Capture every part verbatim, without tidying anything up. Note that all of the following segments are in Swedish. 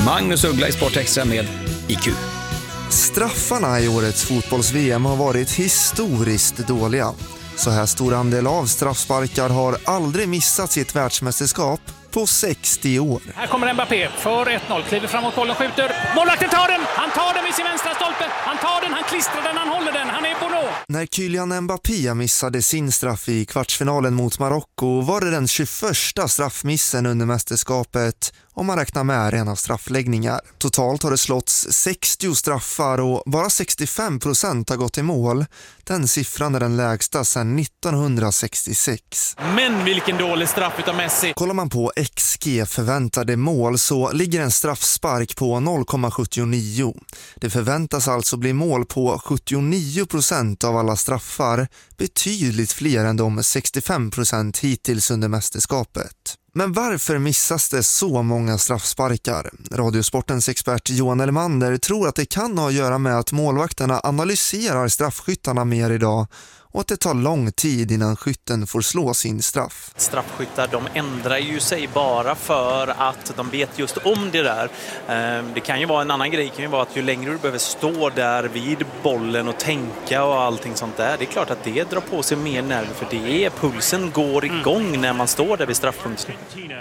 Magnus Uggla i Sportextra med I Q. Straffarna i årets fotbolls-V M har varit historiskt dåliga. Så här stor andel av straffsparkar har aldrig missats i ett världsmästerskap på sextio år. Här kommer Mbappé för ett noll, kliver framåt bollen, skjuter. Målvakten tar den, han tar den vid sin vänstra stolpe. Han tar den, han klistrar den, han håller den, han är Bono. När Kylian Mbappé missade sin straff i kvartsfinalen mot Marocko var det den tjugoförsta straffmissen under mästerskapet om man räknar med rena straffläggningar. Totalt har det slåtts sextio straffar och bara sextiofem procent har gått i mål. Den siffran är den lägsta sedan nittonhundrasextiosex. Men vilken dålig straff utav Messi. Kollar man på X G förväntade mål så ligger en straffspark på noll komma sjuttionio. Det förväntas alltså bli mål på sjuttionio procent av alla straffar, betydligt fler än de sextiofem procent hittills under mästerskapet. Men varför missas det så många straffsparkar? Radiosportens expert Johan Elmander tror att det kan ha att göra med att målvakterna analyserar straffskyttarna mer idag och att det tar lång tid innan skytten får slå sin straff. Straffskyttar, de ändrar ju sig bara för att de vet just om det där. Det kan ju vara en annan grej, det kan ju vara att ju längre du behöver stå där vid bollen och tänka och allting sånt där. Det är klart att det drar på sig mer nerver, för det är, pulsen går igång när man står där vid straffpunkten.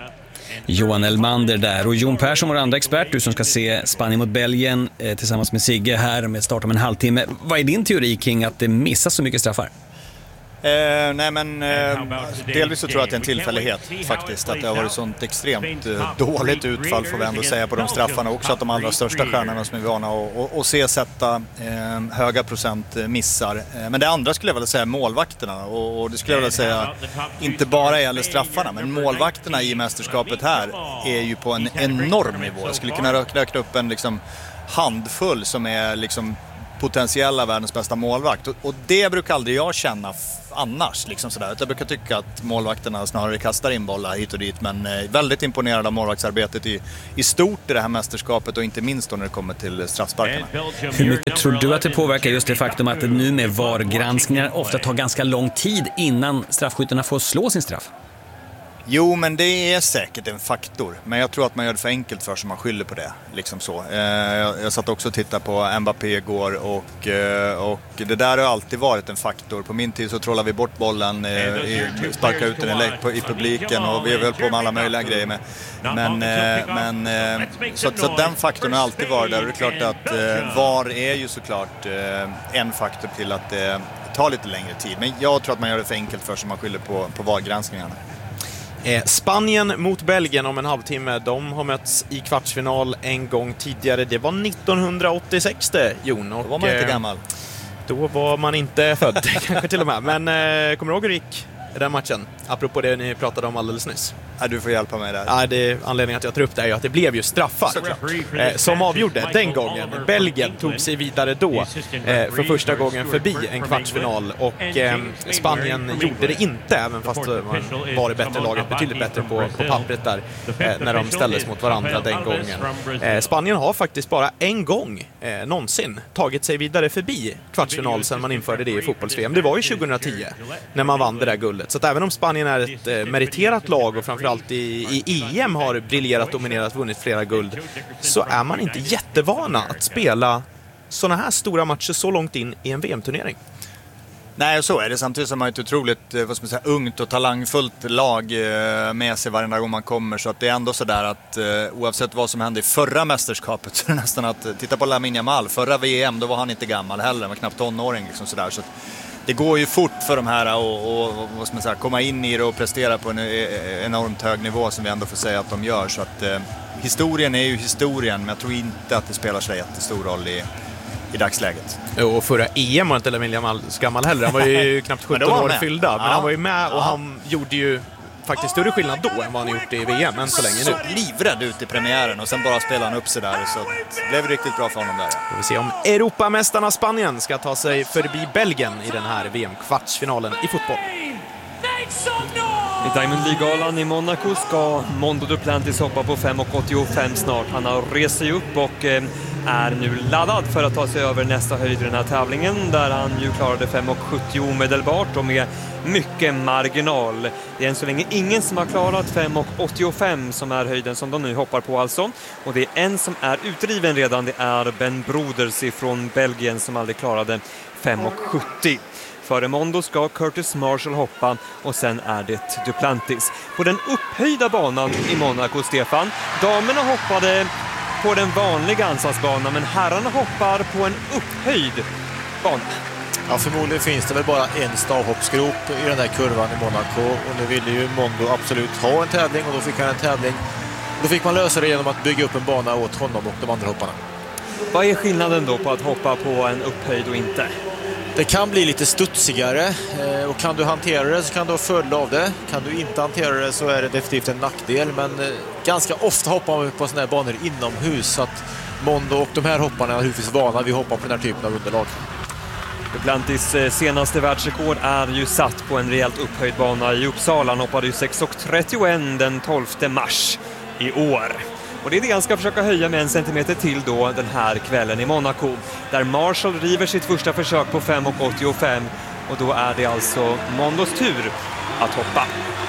Johan Elmander där och Jon Persson, vår andra expert, du som ska se Spanien mot Belgien eh, tillsammans med Sigge här med start om en halvtimme. Vad är din teori kring att det missas så mycket straffar? Eh, nej men eh, delvis så tror jag att det är en tillfällighet faktiskt, att det har varit sånt extremt eh, dåligt utfall får vi ändå säga på de straffarna också, att de allra största stjärnorna som är vana och, och, och se sätta eh, höga procent missar. Eh, men det andra skulle jag vilja säga målvakterna och, och det skulle jag vilja säga inte bara gäller straffarna, men målvakterna i mästerskapet här är ju på en enorm nivå. Jag skulle kunna räkna upp en liksom handfull som är liksom potentiella världens bästa målvakt. Och, och det brukar aldrig jag känna f- annars. Liksom sådär. Jag brukar tycka att målvakterna snarare kastar in bollar hit och dit. Men eh, väldigt imponerad av målvaktsarbetet i, i stort i det här mästerskapet. Och inte minst då när det kommer till straffsparkarna. Hur mycket tror du att det påverkar just det faktum att det nu med V A R-granskningar ofta tar ganska lång tid innan straffskyttarna får slå sin straff? Jo, men det är säkert en faktor. Men jag tror att man gör det för enkelt för sig, man skyller på det. Liksom så. Eh, jag, jag satt också och tittade på Mbappé igår och, eh, och det där har alltid varit en faktor. På min tid så trollar vi bort bollen, eh, sparkar ut den i, på, i publiken och vi har väl på med alla möjliga grejer med. Men, eh, men eh, så, så den faktorn har alltid varit där. Och det är klart att eh, V A R är ju såklart eh, en faktor till att det eh, tar lite längre tid. Men jag tror att man gör det för enkelt för sig, man skyller på, på V A R-granskningarna. Eh, Spanien mot Belgien om en halvtimme. De har mötts i kvartsfinal en gång tidigare. Det var nittonhundraåttiosex det, Jon. Och, då var man inte gammal. Då var man inte född, kanske till och med. Men eh, kommer du ihåg hur det gick den matchen? Apropå det ni pratade om alldeles nyss. Ja, du får hjälpa mig där. Ja, det är anledningen att jag tar upp det är ju att det blev ju straffar eh, som avgjorde den gången. Belgien tog sig vidare då eh, för första gången förbi en kvartsfinal och eh, Spanien gjorde det inte, även fast man var det bättre laget, betydligt bättre på, på pappret där eh, när de ställdes mot varandra den gången. Eh, Spanien har faktiskt bara en gång eh, någonsin tagit sig vidare förbi kvartsfinal sedan man införde det i fotbolls-V M. Det var ju tjugohundratio när man vann det där guldet. Så att även om Spanien är ett eh, meriterat lag och framförallt i, i E M har briljerat, dominerat, vunnit flera guld, så är man inte jättevana att spela såna här stora matcher så långt in i en V M-turnering. Nej, så är det. Samtidigt som man har ett otroligt vad ska man säga, ungt och talangfullt lag med sig varenda gång man kommer. Så att det är ändå så där att oavsett vad som hände i förra mästerskapet så är det nästan att titta på Lamine Yamal. Förra V M, då var han inte gammal heller, han var knappt tonåring liksom sådär. Så att det går ju fort för de här att och, och, vad ska man säga, komma in i det och prestera på en enormt hög nivå som vi ändå får säga att de gör. Så att eh, historien är ju historien, men jag tror inte att det spelar sig jättestor roll i, i dagsläget. Och förra E M var inte Lamine Yamal gammal heller. Han var ju knappt sjutton år fyllda, men ja. Han var ju med och ja. Han gjorde ju faktiskt större skillnad då än vad han gjort i V M än så länge nu. Så livrädd ut i premiären och sen bara spelade han upp sig där, så det blev riktigt bra för honom där. Vi får se om Europamästarna Spanien ska ta sig förbi Belgien i den här V M-kvartsfinalen i fotboll. I Diamond League-galan i Monaco ska Mondo Duplantis hoppa på fem åttiofem snart. Han har rest sig upp och är nu laddad för att ta sig över nästa höjd i den här tävlingen, där han ju klarade fem sjuttio omedelbart och med mycket marginal. Det är än så länge ingen som har klarat fem åttiofem som är höjden som de nu hoppar på alltså. Och det är en som är utdriven redan, det är Ben Broders från Belgien som aldrig klarade fem sjuttio. Före Mondo ska Curtis Marshall hoppa och sen är det Duplantis. På den upphöjda banan i Monaco, Stefan, damerna hoppade på den vanliga ansatsbanan, men herrarna hoppar på en upphöjd bana. Ja, förmodligen finns det väl bara en stavhoppsgrop i den här kurvan i Monaco, och nu ville ju Mondo absolut ha en tävling, och då fick han en tävling. Då fick man lösa det genom att bygga upp en bana åt honom och de andra hopparna. Vad är skillnaden då på att hoppa på en upphöjd och inte? Det kan bli lite studsigare, och kan du hantera det så kan du ha följd av det. Kan du inte hantera det så är det definitivt en nackdel, men ganska ofta hoppar man på sådana här banor inomhus, så att Mondo och de här hopparna är naturligtvis vana vid att hoppa på den här typen av underlag. Duplantis senaste världsrekord är ju satt på en rejält upphöjd bana i Uppsala. Han hoppade ju sex trettioett den tolfte mars i år. Och det är det han ska försöka höja med en centimeter till då den här kvällen i Monaco, där Marshall river sitt första försök på fem åttiofem, och då är det alltså Mondos tur att hoppa.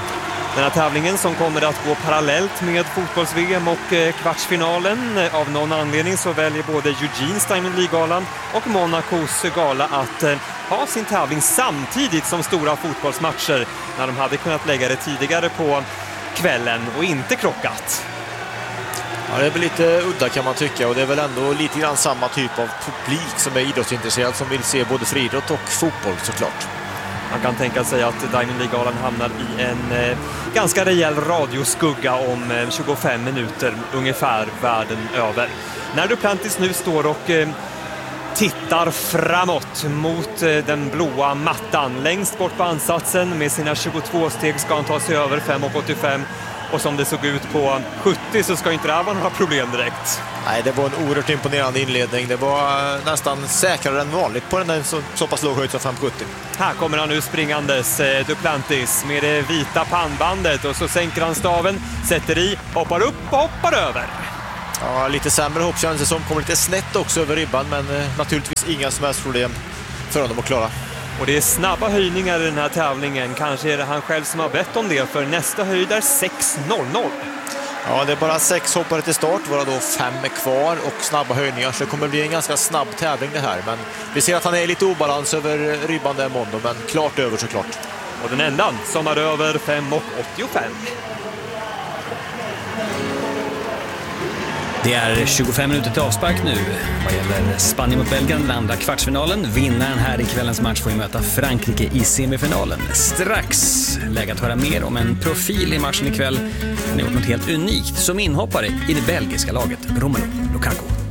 Den här tävlingen som kommer att gå parallellt med fotbolls-V M och kvartsfinalen. Av någon anledning så väljer både Eugenes Diamond League-galan och Monacos gala att ha sin tävling samtidigt som stora fotbollsmatcher, när de hade kunnat lägga det tidigare på kvällen och inte krockat. Ja, det är väl lite udda kan man tycka, och det är väl ändå lite grann samma typ av publik som är idrottsintresserad, som vill se både friidrott och fotboll såklart. Man kan tänka sig att Diamond League-galan hamnar i en eh, ganska rejäl radioskugga om eh, tjugofem minuter ungefär världen över. När Duplantis nu står och eh, tittar framåt mot eh, den blåa mattan längst bort på ansatsen med sina tjugotvå steg ska han ta sig över fem åttiofem. Och som det såg ut på sjuttio så ska inte det här vara några problem direkt. Nej, det var en oerhört imponerande inledning. Det var nästan säkrare än vanligt på den där så, så pass låg höjd som fem sjuttio. Här kommer han nu springandes, eh, Duplantis, med det vita pannbandet. Och så sänker han staven, sätter i, hoppar upp och hoppar över. Ja, lite sämre hopp känns det som. Kommer lite snett också över ribban, men eh, naturligtvis inga som helst problem för honom att klara. Och det är snabba höjningar i den här tävlingen. Kanske är det han själv som har bett om det, för nästa höjd är sex noll noll. Ja, det är bara sex hoppare till start, vara då fem är kvar och snabba höjningar, så det kommer bli en ganska snabb tävling det här. Men vi ser att han är lite obalans över ribban där Mondo, men klart över såklart. Och den enda som är över fem åttiofem. Det är tjugofem minuter till avspark nu vad gäller Spanien mot Belgien, den andra kvartsfinalen. Vinnaren här i kvällens match får möta Frankrike i semifinalen. Strax läge att höra mer om en profil i matchen ikväll. Han har gjort något helt unikt som inhoppare i det belgiska laget, Romelu Lukaku.